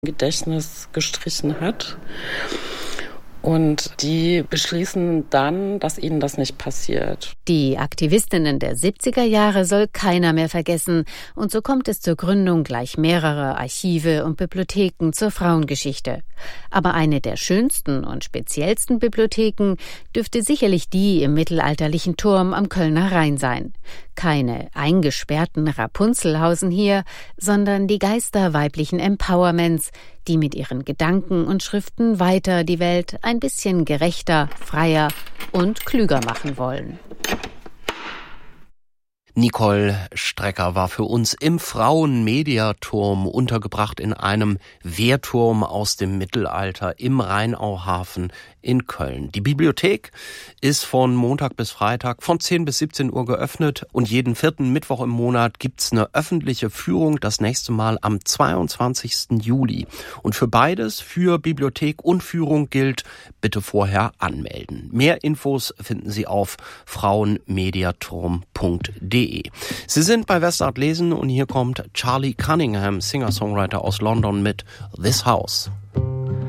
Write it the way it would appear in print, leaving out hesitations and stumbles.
Gedächtnis gestrichen hat. Und die beschließen dann, dass ihnen das nicht passiert. Die Aktivistinnen der 70er Jahre soll keiner mehr vergessen. Und so kommt es zur Gründung gleich mehrerer Archive und Bibliotheken zur Frauengeschichte. Aber eine der schönsten und speziellsten Bibliotheken dürfte sicherlich die im mittelalterlichen Turm am Kölner Rhein sein. Keine eingesperrten Rapunzelhausen hier, sondern die Geister weiblichen Empowerments, die mit ihren Gedanken und Schriften weiter die Welt ein bisschen gerechter, freier und klüger machen wollen. Nicole Strecker war für uns im Frauenmediaturm untergebracht in einem Wehrturm aus dem Mittelalter im Rheinauhafen in Köln. Die Bibliothek ist von Montag bis Freitag von 10 bis 17 Uhr geöffnet und jeden 4. Mittwoch im Monat gibt's eine öffentliche Führung, das nächste Mal am 22. Juli. Und für beides, für Bibliothek und Führung gilt, bitte vorher anmelden. Mehr Infos finden Sie auf frauenmediaturm.de. Sie sind bei Westart lesen und hier kommt Charlie Cunningham, Singer-Songwriter aus London mit This House.